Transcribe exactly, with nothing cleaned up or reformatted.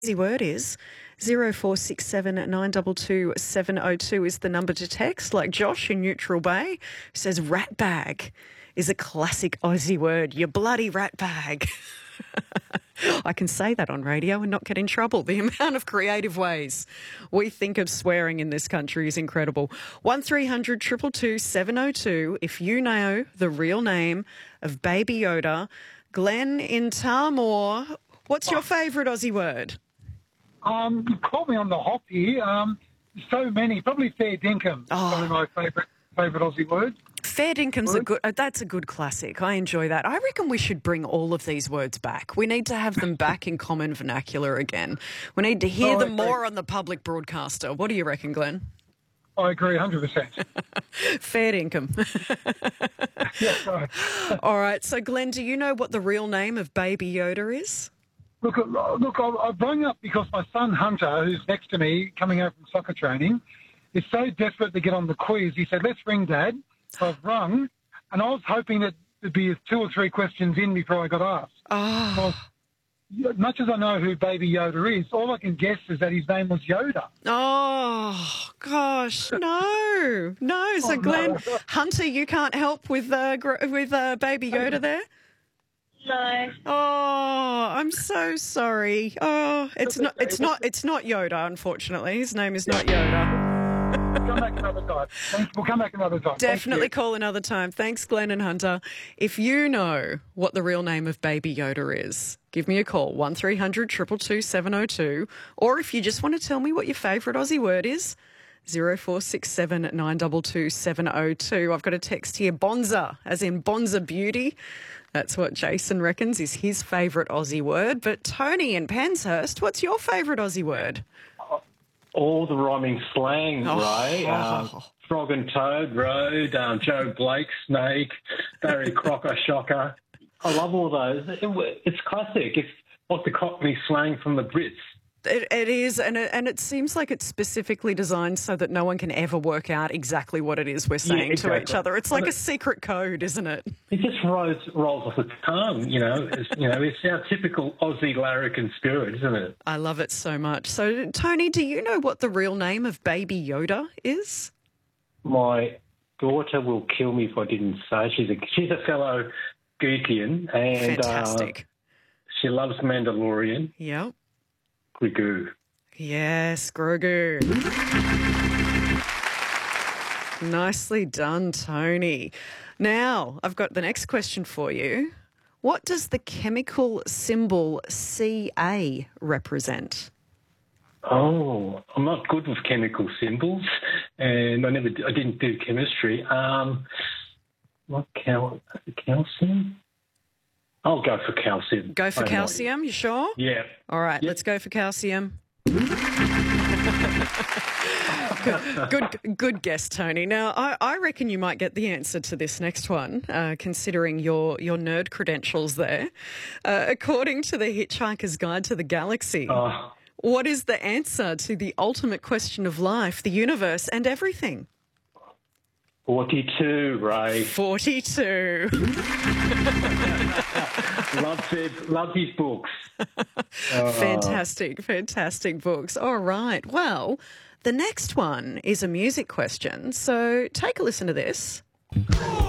Easy word is zero four six seven nine two two seven zero two is the number to text, like Josh in Neutral Bay, who says rat bag is a classic Aussie word. You bloody rat bag. I can say that on radio and not get in trouble. The amount of creative ways we think of swearing in this country is incredible. one three hundred two two two seven zero two if you know the real name of Baby Yoda. Glenn in Tarmore, what's your favourite Aussie word? Um, you caught me on the hop here. Um, so many, probably fair dinkum. Oh. Probably my favourite favourite Aussie word. Fair dinkum's a good. Uh, that's a good classic. I enjoy that. I reckon we should bring all of these words back. We need to have them back in common vernacular again. We need to hear Oh, them I more on the public broadcaster. What do you reckon, Glenn? I agree, one hundred percent. Fair dinkum. Yeah, right. All right. So, Glenn, do you know what the real name of Baby Yoda is? Look, uh, look, I, I rang up because my son Hunter, who's next to me, coming home from soccer training, is so desperate to get on the quiz. He said, "Let's ring, Dad." So I've rung, and I was hoping that there'd be two or three questions in before I got asked. Oh. Well, much as I know who Baby Yoda is, all I can guess is that his name was Yoda. Oh, gosh, no, no. So, Oh, Glenn, no. Hunter, you can't help with uh, gr- with uh, Baby Yoda there? No. Oh, I'm so sorry. Oh, it's not, it's not, it's not Yoda. Unfortunately, his name is not Yoda. We'll come back another time. Thanks. We'll come back another time. Thank Definitely you. call another time. Thanks, Glenn and Hunter. If you know what the real name of Baby Yoda is, give me a call, one three hundred two two two seven zero two. Or if you just want to tell me what your favourite Aussie word is, zero four six seven nine two two seven zero two. I've got a text here, Bonza, as in Bonza Beauty. That's what Jason reckons is his favourite Aussie word. But Tony in Penshurst, what's your favourite Aussie word? All the rhyming slang, Oh. Ray. Um, Frog and Toad, Road, um, Joe Blake, Snake, Barry Crocker, Shocker. I love all those. It, it's classic. It's like the Cockney slang from the Brits. It, it is, and it, and it seems like it's specifically designed so that no one can ever work out exactly what it is we're saying to exactly. each other. It's like a secret code, isn't it? It just rolls, rolls off the tongue, you know. It's, you know, it's our typical Aussie larrikin spirit, isn't it? I love it so much. So, Tony, do you know what the real name of Baby Yoda is? My daughter will kill me if I didn't say. She's a she's a fellow Geekian, and Fantastic. Uh, she loves Mandalorian. Yep. Grogu. Yes, Grogu. Nicely done, Tony. Now, I've got the next question for you. What does the chemical symbol C A represent? Oh, I'm not good with chemical symbols, and I never, I didn't do chemistry. Um, what cal, calcium? I'll go for calcium. Go for I know. calcium, you sure? Yeah. All right, Yep. let's go for calcium. good, good, good guess, Tony. Now, I, I reckon you might get the answer to this next one, uh, considering your, your nerd credentials there. Uh, according to the Hitchhiker's Guide to the Galaxy, Oh, what is the answer to the ultimate question of life, the universe, and everything? forty-two, Ray. forty-two. Loves his, loves his books. Fantastic, fantastic books. All right. Well, the next one is a music question. So take a listen to this.